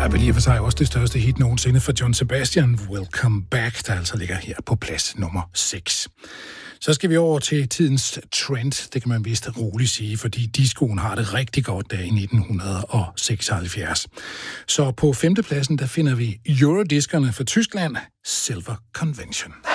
er vel i og for sig også det største hit nogensinde for John Sebastian, Welcome Back, der altså ligger her på plads nummer 6. Så skal vi over til tidens trend, det kan man vist roligt sige, fordi discoen har det rigtig godt der i 1976. Så på 5. pladsen, der finder vi Eurodiscerne fra Tyskland, Silver Convention.